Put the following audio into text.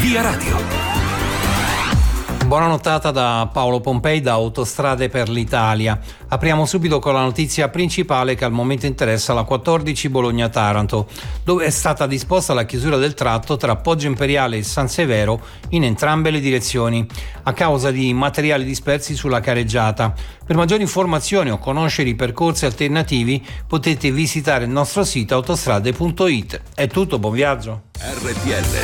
Via Radio. Buona nottata da Paolo Pompei da Autostrade per l'Italia. Apriamo subito con la notizia principale che al momento interessa la 14 Bologna-Taranto, dove è stata disposta la chiusura del tratto tra Poggio Imperiale e San Severo in entrambe le direzioni, a causa di materiali dispersi sulla careggiata. Per maggiori informazioni o conoscere i percorsi alternativi potete visitare il nostro sito autostrade.it. È tutto, buon viaggio. RTL